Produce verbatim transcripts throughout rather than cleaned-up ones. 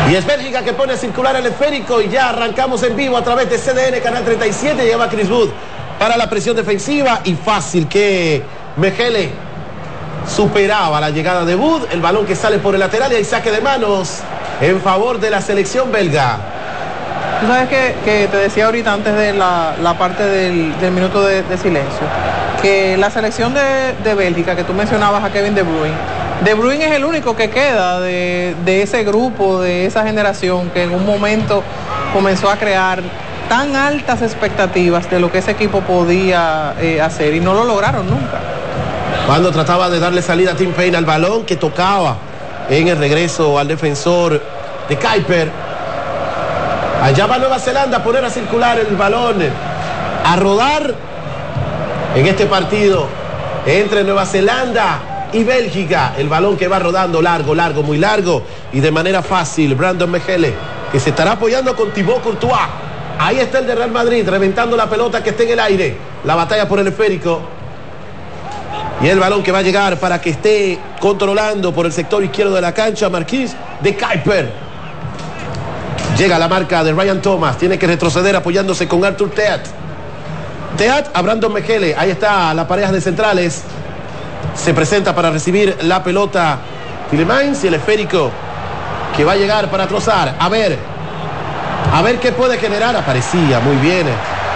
Y es Bélgica que pone a circular el esférico y ya arrancamos en vivo a través de C D N, Canal treinta y siete. Lleva Chris Wood para la presión defensiva y fácil que Mejele superaba la llegada de Wood. El balón que sale por el lateral y hay saque de manos en favor de la selección belga. Tú sabes que, que te decía ahorita antes de la, la parte del, del minuto de, de silencio, que la selección de, de Bélgica, que tú mencionabas a Kevin De Bruyne, De Bruyne es el único que queda de, de ese grupo, de esa generación que en un momento comenzó a crear tan altas expectativas de lo que ese equipo podía eh, hacer y no lo lograron nunca. Cuando trataba de darle salida a Tim Payne al balón que tocaba en el regreso al defensor de Kuiper. Allá va Nueva Zelanda a poner a circular el balón, a rodar en este partido entre Nueva Zelanda y Bélgica. El balón que va rodando largo, largo, muy largo y de manera fácil. Brandon Mejele, que se estará apoyando con Thibaut Courtois. Ahí está el de Real Madrid, reventando la pelota que está en el aire. La batalla por el esférico. Y el balón que va a llegar para que esté controlando por el sector izquierdo de la cancha Marquis de Kuiper. Llega la marca de Ryan Thomas. Tiene que retroceder apoyándose con Arthur Theat. Theat a Brandon Mejele. Ahí está la pareja de centrales. Se presenta para recibir la pelota Tielemans y el esférico que va a llegar para trozar. A ver. A ver qué puede generar. Aparecía muy bien.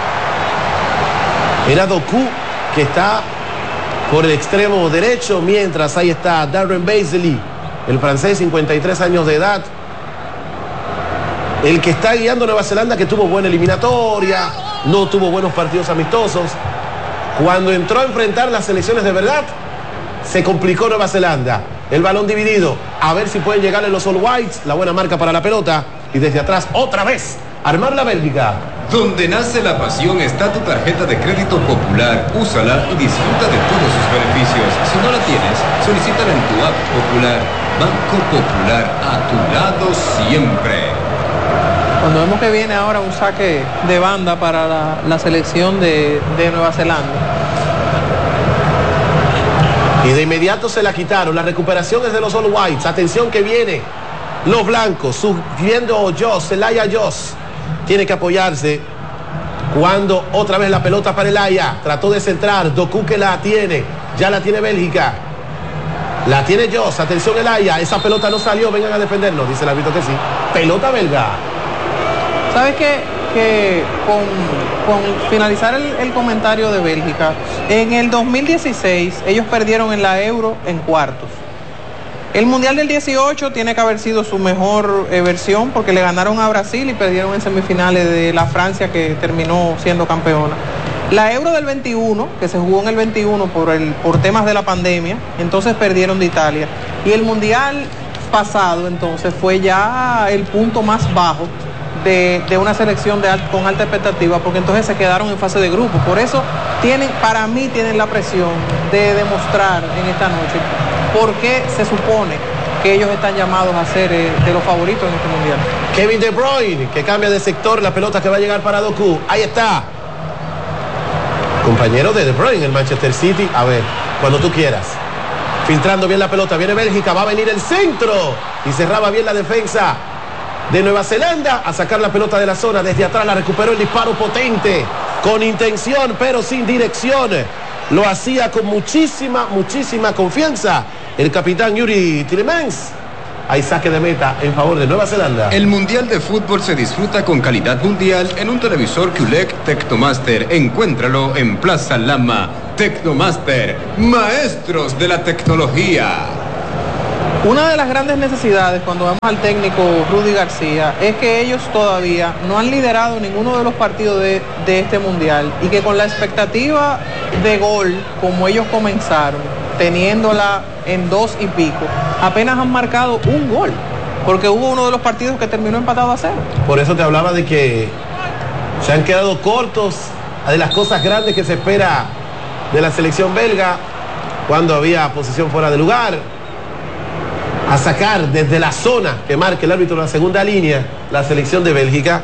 Era Doku que está por el extremo derecho. Mientras ahí está Darren Bazley, el francés, cincuenta y tres años de edad. El que está guiando a Nueva Zelanda, que tuvo buena eliminatoria, no tuvo buenos partidos amistosos. Cuando entró a enfrentar las selecciones de verdad, se complicó Nueva Zelanda. El balón dividido. A ver si pueden llegarle los All Whites. La buena marca para la pelota. Y desde atrás, otra vez, armar la Bélgica. Donde nace la pasión está tu tarjeta de crédito Popular. Úsala y disfruta de todos sus beneficios. Si no la tienes, solicítala en tu app Popular. Banco Popular, a tu lado siempre. Cuando vemos que viene ahora un saque de banda para la, la selección de, de Nueva Zelanda. Y de inmediato se la quitaron. La recuperación es de los All Whites. Atención que viene los blancos, subiendo Joss, Elaya Joss. Tiene que apoyarse. Cuando otra vez la pelota para Elaya. Trató de centrar. Doku que la tiene. Ya la tiene Bélgica. La tiene Joss. Atención Elaya. Esa pelota no salió. Vengan a defendernos. Dice el árbitro que sí. Pelota belga. ¿Sabes qué? Que con, con finalizar el, el comentario de Bélgica, en el dos mil dieciséis ellos perdieron en la Euro en cuartos. El Mundial del dieciocho tiene que haber sido su mejor eh, versión porque le ganaron a Brasil y perdieron en semifinales de la Francia que terminó siendo campeona. La Euro del veintiuno, que se jugó en el veintiuno por, el, por temas de la pandemia, entonces perdieron de Italia. Y el Mundial pasado entonces fue ya el punto más bajo De, de una selección de alt, con alta expectativa, porque entonces se quedaron en fase de grupo. Por eso tienen, para mí tienen la presión de demostrar en esta noche por qué se supone que ellos están llamados a ser eh, de los favoritos en este mundial. Kevin De Bruyne, que cambia de sector, la pelota que va a llegar para Doku. Ahí está. Compañero de De Bruyne, el Manchester City. A ver, cuando tú quieras. Filtrando bien la pelota, viene Bélgica, va a venir el centro. Y cerraba bien la defensa de Nueva Zelanda a sacar la pelota de la zona. Desde atrás la recuperó, el disparo potente, con intención pero sin dirección. Lo hacía con muchísima, muchísima confianza el capitán Yuri Tielemans. Hay saque de meta en favor de Nueva Zelanda. El Mundial de Fútbol se disfruta con calidad mundial en un televisor Q L E D Tecnomaster. Encuéntralo en Plaza Lama. Tecnomaster, maestros de la tecnología. Una de las grandes necesidades cuando vemos al técnico Rudy García es que ellos todavía no han liderado ninguno de los partidos de, de este mundial y que con la expectativa de gol, como ellos comenzaron, teniéndola en dos y pico, apenas han marcado un gol, porque hubo uno de los partidos que terminó empatado a cero. Por eso te hablaba de que se han quedado cortos de las cosas grandes que se espera de la selección belga cuando había posición fuera de lugar. A sacar desde la zona que marque el árbitro en la segunda línea la selección de Bélgica.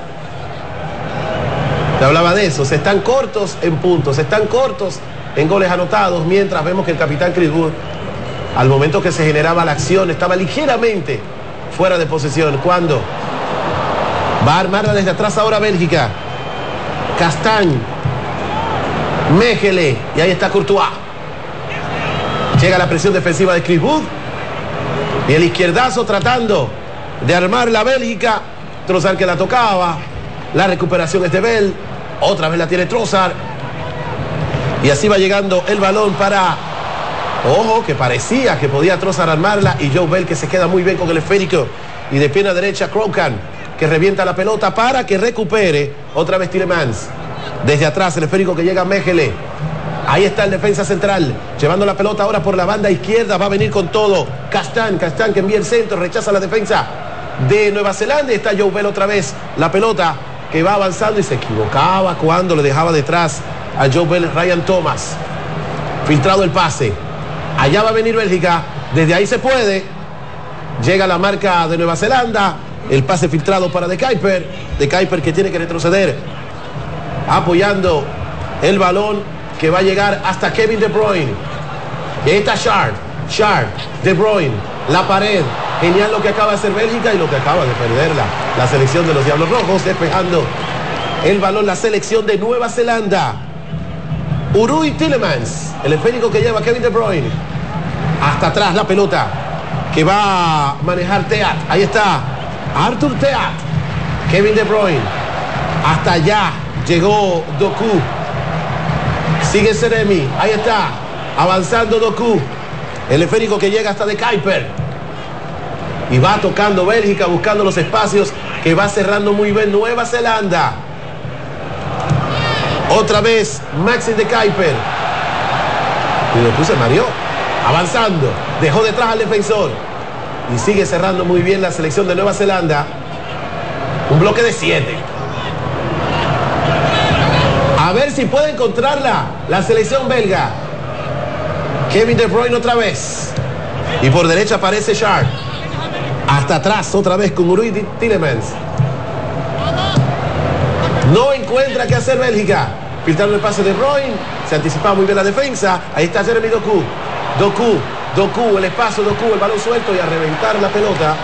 Te hablaba de eso, se están cortos en puntos, se están cortos en goles anotados, mientras vemos que el capitán Chris Wood, al momento que se generaba la acción, estaba ligeramente fuera de posesión. ¿Cuándo? Va a armarla desde atrás ahora Bélgica. Castañ. Mechele. Y ahí está Courtois. Llega la presión defensiva de Chris Wood. Y el izquierdazo tratando de armar la Bélgica. Trossard que la tocaba. La recuperación es de Bell. Otra vez la tiene Trossard. Y así va llegando el balón para... Ojo, que parecía que podía Trossard armarla. Y Joe Bell que se queda muy bien con el esférico. Y de pierna derecha Krokan, que revienta la pelota para que recupere otra vez Tielemans. Desde atrás el esférico que llega a Mechele. Ahí está el defensa central, llevando la pelota ahora por la banda izquierda. Va a venir con todo Castañ, Castañ que envía el centro, rechaza la defensa de Nueva Zelanda. Está Joe Bell otra vez, la pelota que va avanzando y se equivocaba cuando le dejaba detrás a Joe Bell Ryan Thomas. Filtrado el pase. Allá va a venir Bélgica, desde ahí se puede. Llega la marca de Nueva Zelanda. El pase filtrado para De Kuyper. De Kuyper que tiene que retroceder, apoyando el balón que va a llegar hasta Kevin De Bruyne. Y ahí está Sharp. Sharp, De Bruyne, la pared. Genial lo que acaba de hacer Bélgica y lo que acaba de perderla la selección de los Diablos Rojos, despejando el balón la selección de Nueva Zelanda. Urui Tielemans, el esférico que lleva Kevin De Bruyne. Hasta atrás la pelota que va a manejar Teat. Ahí está Arthur Teat. Kevin De Bruyne. Hasta allá llegó Doku. Sigue Seremi. Ahí está. Avanzando Doku. El esférico que llega hasta De Kuyper. Y va tocando Bélgica, buscando los espacios, que va cerrando muy bien Nueva Zelanda. Otra vez Maxim De Kuyper. Y Doku se mareó. Avanzando. Dejó detrás al defensor. Y sigue cerrando muy bien la selección de Nueva Zelanda. Un bloque de siete. A ver si puede encontrarla la selección belga. Kevin De Bruyne otra vez. Y por derecha aparece Sharp. Hasta atrás otra vez con Urui Tielemans. No encuentra qué hacer Bélgica. Filtrando el pase de Bruyne. Se anticipaba muy bien la defensa. Ahí está Jeremy Doku. Doku. Doku, el espacio Doku, el balón suelto y a reventar la pelota.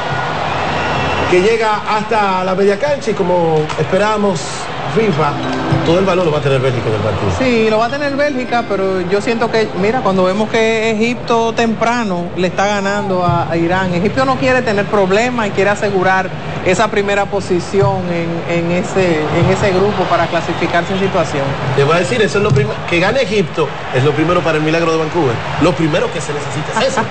Que llega hasta la media cancha y como esperábamos FIFA, todo el balón lo va a tener Bélgica en el partido. Sí, lo va a tener Bélgica, pero yo siento que, mira, cuando vemos que Egipto temprano le está ganando a, a Irán, Egipto no quiere tener problemas y quiere asegurar esa primera posición en, en, ese, en ese grupo para clasificarse en situación. Te voy a decir, eso es lo primero, que gane Egipto es lo primero para el milagro de Vancouver. Lo primero que se necesita es eso.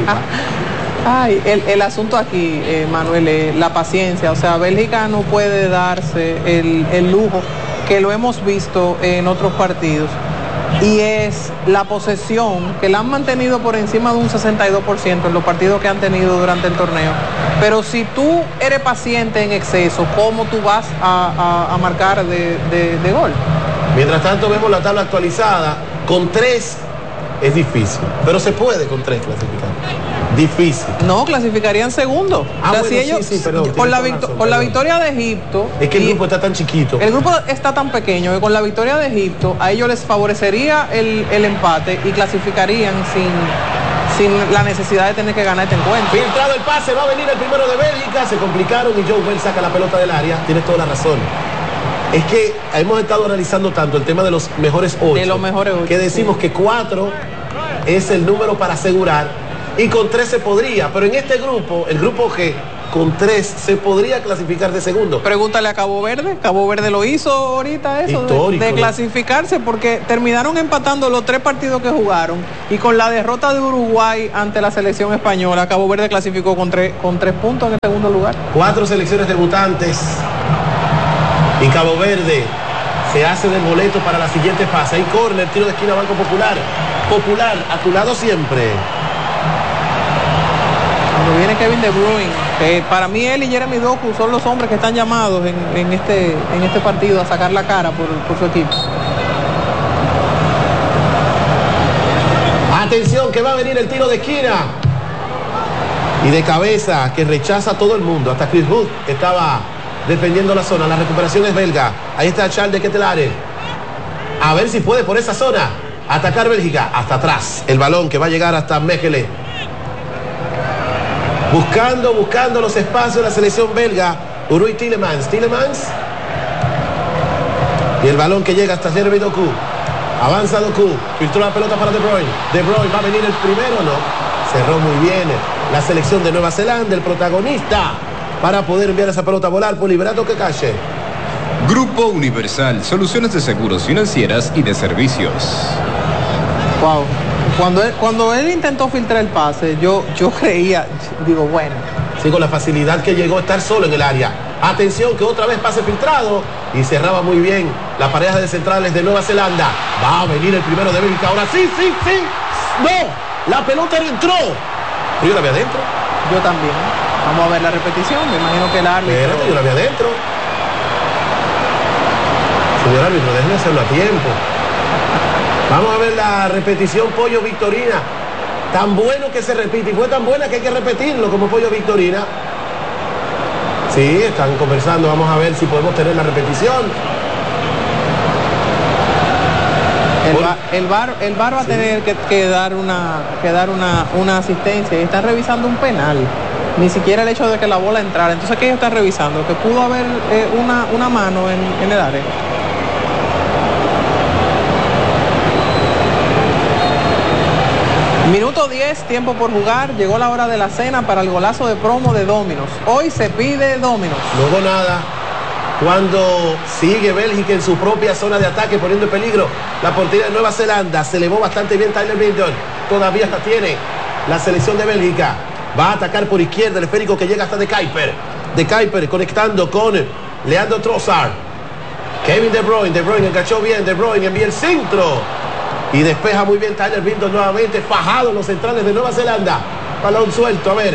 Ay, el, el asunto aquí, eh, Manuel, eh, la paciencia. O sea, Bélgica no puede darse el, el lujo que lo hemos visto en otros partidos. Y es la posesión que la han mantenido por encima de un sesenta y dos por ciento en los partidos que han tenido durante el torneo. Pero si tú eres paciente en exceso, ¿cómo tú vas a, a, a marcar de, de, de gol? Mientras tanto vemos la tabla actualizada. Con tres es difícil, pero se puede con tres clasificar. Difícil. No, clasificarían segundo. Ah, o sea, bueno, si ellos, sí, sí, perdón, con, la, razón, con la victoria de Egipto... Es que el grupo está tan chiquito. El grupo está tan pequeño que con la victoria de Egipto a ellos les favorecería el, el empate y clasificarían sin, sin la necesidad de tener que ganar este encuentro. Filtrado el pase, va a venir el primero de Bélgica, se complicaron y Joe Bell saca la pelota del área. Tienes toda la razón. Es que hemos estado analizando tanto el tema de los mejores ocho. De los mejores ocho. Que decimos sí. que cuatro es el número para asegurar. Y con tres se podría, pero en este grupo, el grupo G, con tres se podría clasificar de segundo. Pregúntale a Cabo Verde. Cabo Verde lo hizo ahorita eso, Histórico, de, de clasificarse, porque terminaron empatando los tres partidos que jugaron. Y con la derrota de Uruguay ante la selección española, Cabo Verde clasificó con tres, con tres puntos en el segundo lugar. Cuatro selecciones debutantes. Y Cabo Verde se hace del boleto para la siguiente fase. Hay córner, tiro de esquina, Banco Popular. Popular, a tu lado siempre. Cuando viene Kevin De Bruyne, eh, para mí él y Jeremy Doku son los hombres que están llamados en, en, este, en este partido a sacar la cara por, por su equipo. Atención que va a venir el tiro de esquina. Y de cabeza que rechaza a todo el mundo. Hasta Chris Wood estaba defendiendo la zona. La recuperación es belga. Ahí está Charles de Ketelaere. A ver si puede por esa zona atacar Bélgica. Hasta atrás. El balón que va a llegar hasta Mechele. Buscando, buscando los espacios de la selección belga. Uri Tielemans. Tielemans. Y el balón que llega hasta Jeremy Doku. Avanza Doku. Filtró la pelota para De Bruyne. De Bruyne va a venir el primero, no. Cerró muy bien la selección de Nueva Zelanda, el protagonista, para poder enviar esa pelota a volar por Liberato Kakashi. Grupo Universal, soluciones de seguros financieras y de servicios. Wow. Cuando él, cuando él intentó filtrar el pase, yo, yo creía, digo, bueno. Sí, con la facilidad que llegó a estar solo en el área. Atención, que otra vez pase filtrado. Y cerraba muy bien la pareja de centrales de Nueva Zelanda. Va a venir el primero de Bélgica. Ahora sí, sí, sí. No, la pelota entró. Yo la vi adentro. Yo también. Vamos a ver la repetición. Me imagino que el árbitro... Espérate, yo la vi adentro. Señor árbitro, déjenme hacerlo a tiempo. Vamos a ver la repetición Pollo Victorina. Tan bueno que se repite. Y fue tan buena que hay que repetirlo como Pollo Victorina. Sí, están conversando. Vamos a ver si podemos tener la repetición. El bar, el bar, el bar va sí. a tener que, que dar, una, que dar una, una asistencia. Y están revisando un penal. Ni siquiera el hecho de que la bola entrara. Entonces, ¿qué ellos están revisando? Que pudo haber eh, una, una mano en, en el área. Minuto diez, tiempo por jugar. Llegó la hora de la cena para el golazo de promo de Domino's. Hoy se pide Domino's. No hubo nada. Cuando sigue Bélgica en su propia zona de ataque, poniendo en peligro la portería de Nueva Zelanda. Se elevó bastante bien Tyler Bindon. Todavía hasta tiene la selección de Bélgica. Va a atacar por izquierda el esférico que llega hasta De Kuyper. De Kuyper conectando con Leandro Trossard. Kevin De Bruyne. De Bruyne enganchó bien. De Bruyne envía el centro. Y despeja muy bien Tyler Bindon nuevamente, fajado en los centrales de Nueva Zelanda. Balón suelto, a ver.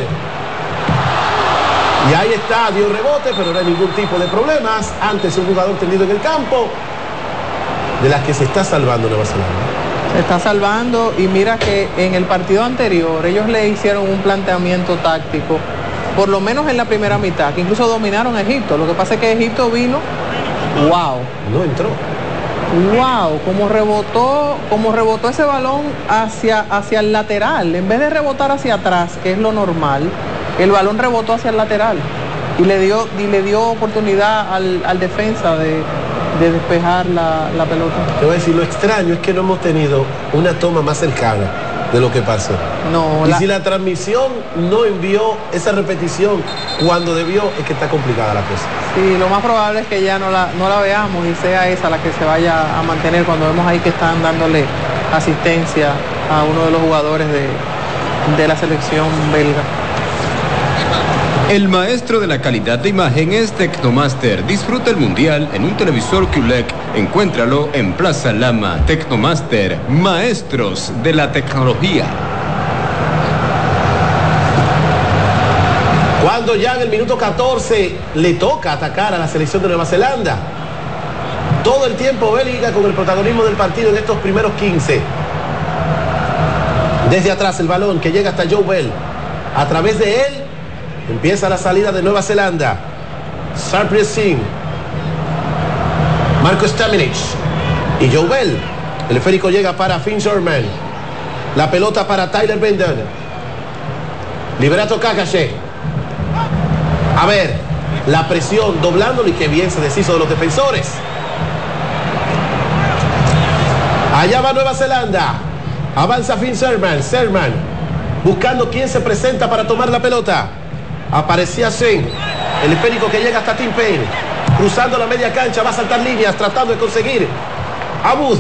Y ahí está, dio rebote, pero no hay ningún tipo de problemas. Antes un jugador tendido en el campo. De las que se está salvando Nueva Zelanda. Se está salvando y mira que en el partido anterior ellos le hicieron un planteamiento táctico, por lo menos en la primera mitad, que incluso dominaron a Egipto. Lo que pasa es que Egipto vino, wow. No entró. Wow, como rebotó, como rebotó ese balón hacia, hacia el lateral, en vez de rebotar hacia atrás, que es lo normal, el balón rebotó hacia el lateral y le dio, y le dio oportunidad al, al defensa de, de despejar la, la pelota. Te voy a decir, lo extraño es que no hemos tenido una toma más cercana de lo que pasó. No, y la... si la transmisión no envió esa repetición cuando debió, es que está complicada la cosa. Sí, lo más probable es que ya no la, no la veamos y sea esa la que se vaya a mantener cuando vemos ahí que están dándole asistencia a uno de los jugadores de, de la selección belga. El maestro de la calidad de imagen es Tecnomaster. Disfruta el mundial en un televisor Q L E D. Encuéntralo en Plaza Lama. Tecnomaster, maestros de la tecnología. Cuando ya en el minuto catorce le toca atacar a la selección de Nueva Zelanda. Todo el tiempo Bélgica con el protagonismo del partido en estos primeros quince. Desde atrás el balón que llega hasta Joe Bell. A través de él empieza la salida de Nueva Zelanda. Sarpris Singh, Marco Stamenic y Joe Bell. El esférico llega para Finn Sherman. La pelota para Tyler Bindon. Liberato Kakashi. A ver, la presión doblándolo y qué bien se deshizo de los defensores. Allá va Nueva Zelanda. Avanza Finn Sherman. Sherman buscando quién se presenta para tomar la pelota. Aparecía Singh, el esférico que llega hasta Tim Payne, cruzando la media cancha, va a saltar líneas, tratando de conseguir Abud.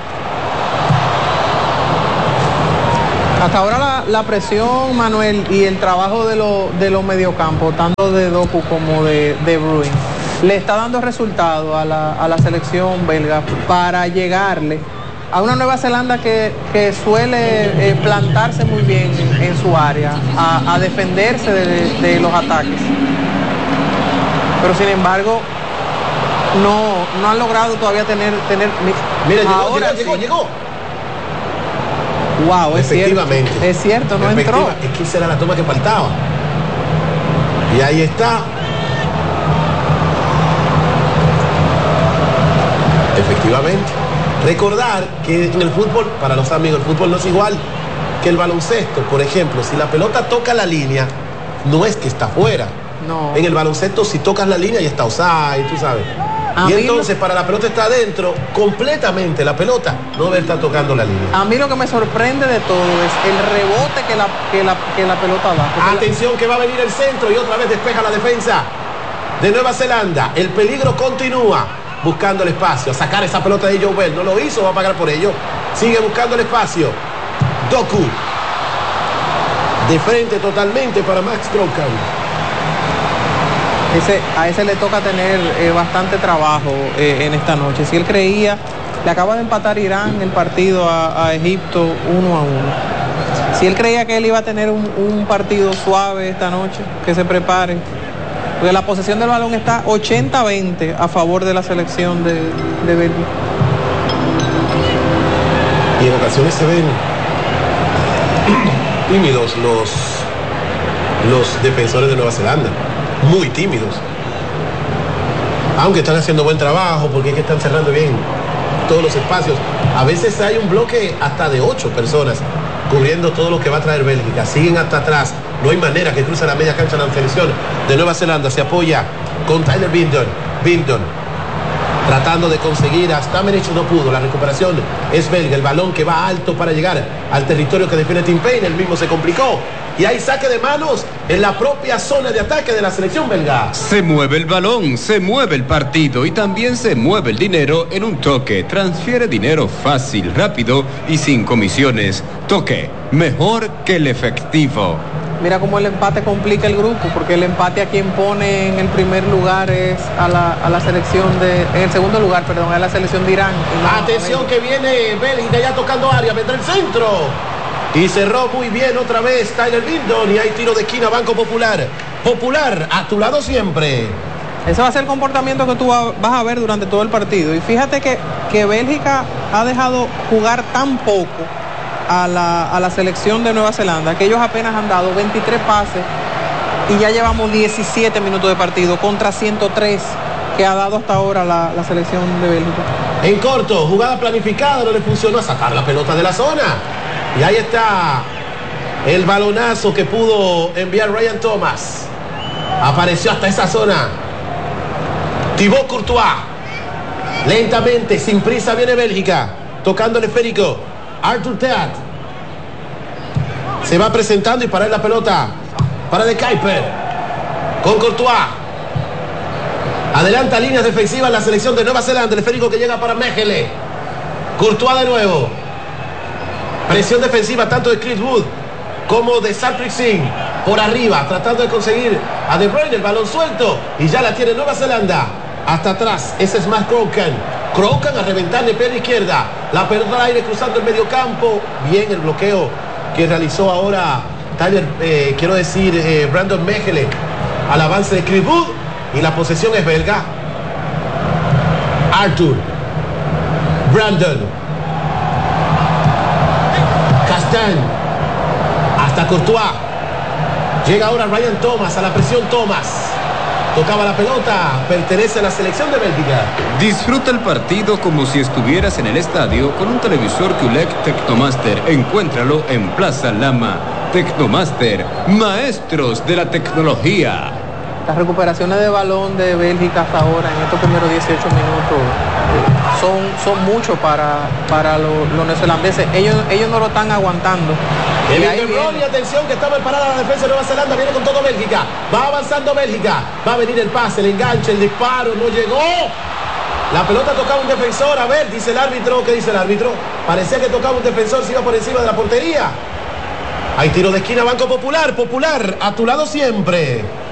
Hasta ahora la, la presión, Manuel, y el trabajo de, lo, de los mediocampos, tanto de Doku como de De Bruyne, le está dando resultado a la, a la selección belga para llegarle a una Nueva Zelanda que, que suele eh, plantarse muy bien en, en su área, a, a defenderse de, de los ataques. Pero sin embargo, no, no han logrado todavía tener... tener Mira, llegó, ahora llegó, sí. llegó, llegó. Wow, es cierto. Efectivamente. Es cierto, no entró. Es que esa era la toma que faltaba. Y ahí está. Efectivamente. Recordar que en el fútbol, para los amigos, el fútbol no es igual que el baloncesto. Por ejemplo, si la pelota toca la línea, no es que está fuera. No. En el baloncesto, si tocas la línea, ya está offside, tú sabes. A y mí entonces, lo... para la pelota está adentro, completamente la pelota, no debe estar tocando la línea. A mí lo que me sorprende de todo es el rebote que la, que la, que la pelota da. Atención la... que va a venir el centro y otra vez despeja la defensa de Nueva Zelanda. El peligro continúa, buscando el espacio, a sacar esa pelota de Joe Bell. No lo hizo, va a pagar por ello. Sigue buscando el espacio. Doku. De frente totalmente para Max Crowcan. Ese, a ese le toca tener eh, bastante trabajo eh, en esta noche. Si él creía, le acaba de empatar Irán el partido a, a Egipto uno a uno. Si él creía que él iba a tener un, un partido suave esta noche, que se prepare. Porque la posesión del balón está ochenta a veinte a favor de la selección de, de Bélgica. Y en ocasiones se ven tímidos los, los defensores de Nueva Zelanda. Muy tímidos, aunque están haciendo buen trabajo porque es que están cerrando bien todos los espacios. A veces hay un bloque hasta de ocho personas cubriendo todo lo que va a traer Bélgica. Siguen hasta atrás, no hay manera que cruce la media cancha la selección de Nueva Zelanda. Se apoya con Tyler Bindon Bindon tratando de conseguir, hasta Menech no pudo. La recuperación es belga, el balón que va alto para llegar al territorio que defiende Tim Payne, el mismo se complicó. Y hay saque de manos en la propia zona de ataque de la selección belga. Se mueve el balón, se mueve el partido y también se mueve el dinero en un toque. Transfiere dinero fácil, rápido y sin comisiones. Toque, mejor que el efectivo. Mira cómo el empate complica el grupo, porque el empate a quien pone en el primer lugar es a la, a la selección de, en el segundo lugar, perdón, a la selección de Irán. No, Atención que viene Bélgica ya tocando área, vendrá el centro. Y cerró muy bien otra vez Tyler Bindon y hay tiro de esquina Banco Popular. Popular, a tu lado siempre. Ese va a ser el comportamiento que tú vas a ver durante todo el partido. Y fíjate que, que Bélgica ha dejado jugar tan poco a la, a la selección de Nueva Zelanda, que ellos apenas han dado veintitrés pases y ya llevamos diecisiete minutos de partido contra ciento tres que ha dado hasta ahora la, la selección de Bélgica. En corto, jugada planificada, no le funcionó a sacar la pelota de la zona. Y ahí está el balonazo que pudo enviar Ryan Thomas. Apareció hasta esa zona Thibaut Courtois. Lentamente, sin prisa viene Bélgica, tocando el esférico. Arthur Theat se va presentando y para la pelota para De Kuyper con Courtois. Adelanta líneas defensivas la selección de Nueva Zelanda. El esférico que llega para Mechele. Courtois de nuevo. Presión defensiva tanto de Chris Wood como de Satrik Singh por arriba, tratando de conseguir a De Bruyne, el balón suelto y ya la tiene Nueva Zelanda. Hasta atrás, ese es más Crowcan. Crowcan a reventar de pierna izquierda. La pelota al aire cruzando el medio campo. Bien el bloqueo que realizó ahora Tyler, eh, quiero decir, eh, Brandon Mechele al avance de Chris Wood. Y la posesión es belga. Arthur. Brandon. Castan. Hasta Courtois. Llega ahora Ryan Thomas a la presión Thomas. Tocaba la pelota, pertenece a la selección de Bélgica. Disfruta el partido como si estuvieras en el estadio con un televisor Q L E D Tecnomaster. Encuéntralo en Plaza Lama. Tecnomaster, maestros de la tecnología. Las recuperaciones de balón de Bélgica hasta ahora, en estos primeros dieciocho minutos, son, son muchos para, para los, los neozelandeses. Ellos, ellos no lo están aguantando. El y atención que está preparada la defensa de Nueva Zelanda, viene con todo Bélgica, va avanzando Bélgica, va a venir el pase, el enganche, el disparo, no llegó. La pelota tocaba un defensor, a ver, dice el árbitro, ¿qué dice el árbitro? Parecía que tocaba un defensor, se iba por encima de la portería. Hay tiro de esquina, Banco Popular, Popular, a tu lado siempre.